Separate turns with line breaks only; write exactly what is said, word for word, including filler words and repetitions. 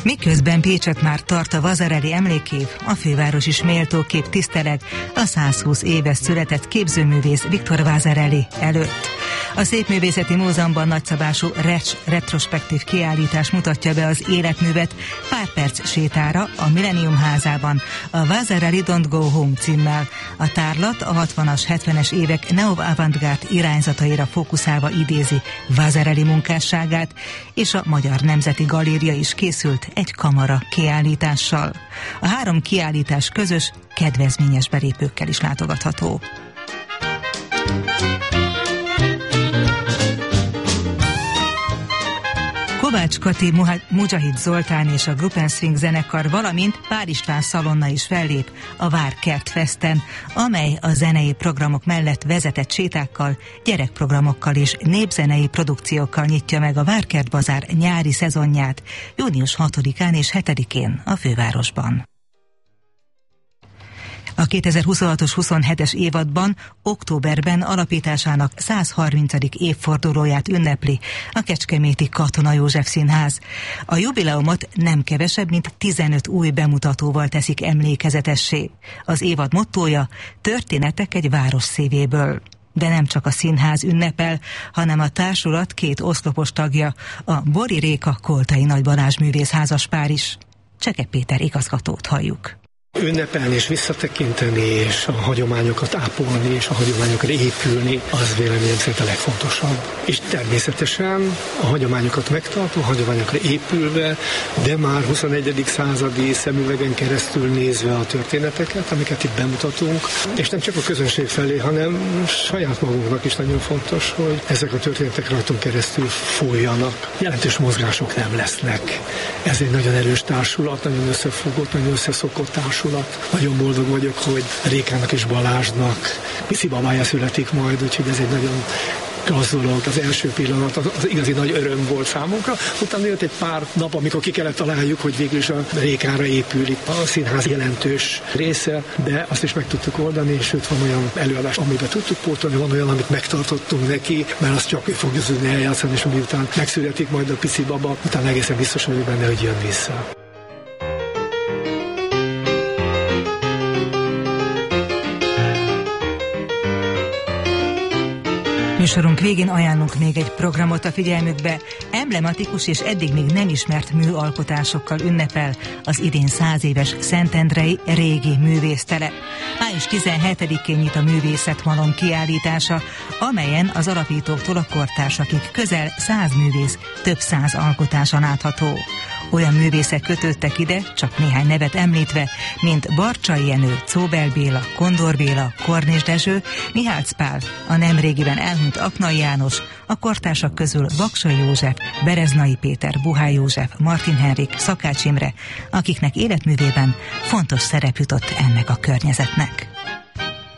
Miközben Pécset már tart a Vasarely emlékév, a főváros is méltóképp tiszteleg a százhúsz éves született képzőművész Viktor Vasarely előtt. A Szépművészeti Múzeumban nagyszabású retrospektív kiállítás mutatja be az életművet pár perc sétára a Millennium házában, a Vasarely Don't Go Home címmel. A tárlat a hatvanas, hetvenes évek neo-avantgárd irányzataira fókuszálva idézi Vasarely munkásságát, és a Magyar Nemzeti Galéria is készült egy kamara kiállítással. A három kiállítás közös, kedvezményes belépőkkel is látogatható. Kovács Kati, Mujahid Zoltán és a Gruppenswing zenekar, valamint Pál István Szalonna is fellép a Várkert Festen, amely a zenei programok mellett vezetett sétákkal, gyerekprogramokkal és népzenei produkciókkal nyitja meg a Várkert Bazár nyári szezonját június hatodikán és hetedikén a fővárosban. A kétezer-huszonhatos huszonhetes évadban, októberben alapításának százharmincadik évfordulóját ünnepli a kecskeméti Katona József Színház. A jubileumot nem kevesebb, mint tizenöt új bemutatóval teszik emlékezetessé. Az évad mottója: történetek egy város szívéből. De nem csak a színház ünnepel, hanem a társulat két oszlopos tagja, a Bori Réka Koltai Nagy Balázs művészházaspár is. Cseke Péter igazgatót halljuk.
Ünnepelni és visszatekinteni, és a hagyományokat ápolni, és a hagyományokra épülni, az véleményem szerint a legfontosabb. És természetesen a hagyományokat megtartó, a hagyományokra épülve, de már huszonegyedik századi szemüvegen keresztül nézve a történeteket, amiket itt bemutatunk, és nem csak a közönség felé, hanem saját magunknak is nagyon fontos, hogy ezek a történetek rajtunk keresztül folyjanak. Jelentős mozgások nem lesznek. Ez egy nagyon erős társulat, nagyon összefogott, nagyon összeszokott társulat. Nagyon boldog vagyok, hogy Rékának és Balázsnak pici babája születik majd, úgyhogy ez egy nagyon klassz dolog. Az első pillanat az, az igazi nagy öröm volt számunkra. Utána jött egy pár nap, amikor ki kellett találjuk, hogy végül is a Rékára épül itt a színház jelentős része, de azt is meg tudtuk oldani, és sőt van olyan előadás, amiben tudtuk pótolni, van olyan, amit megtartottunk neki, mert azt csak ő fogja tudni eljátszani, és miután megszületik majd a pici baba, utána egészen biztos vagyok benne, hogy jön vissza.
Műsorunk végén ajánlunk még egy programot a figyelmükbe. Emblematikus és eddig még nem ismert műalkotásokkal ünnepel az idén száz éves Szentendrei régi művésztelep. május tizenhetedikén nyit a Művészetmalom kiállítása, amelyen az alapítóktól a kortársakig közel száz művész több száz alkotása látható. Olyan művészek kötődtek ide, csak néhány nevet említve, mint Barcsay Jenő, Czóbel Béla, Kondor Béla, Kornis Dezső, Mihály Pál, a nemrégiben elhunyt Aknai János, a kortársak közül Vaksai József, Bereznai Péter, Buhály József, Martin Henrik, Szakács Imre, akiknek életművében fontos szerep jutott ennek a környezetnek.